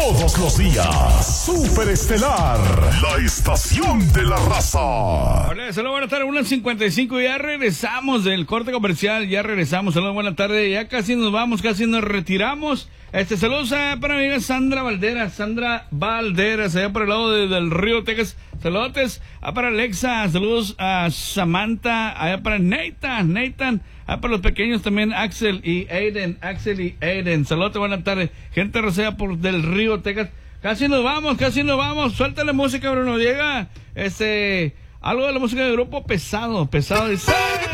Todos los días, Superestelar, la estación de la raza. Hola, saludos, buenas tardes, 1:55, ya regresamos del corte comercial, saludos, buenas tardes, ya casi nos vamos, casi nos retiramos. Saludos para mi amiga Sandra Valderas, allá por el lado del Río Texas. Saludos para Alexa, saludos a Samantha, allá para Nathan, para los pequeños también, Axel y Aiden. Saludos, buenas tardes, gente rosea por del Río Texas. Casi nos vamos, suéltale música, Bruno, llega algo de la música del grupo pesado, dice.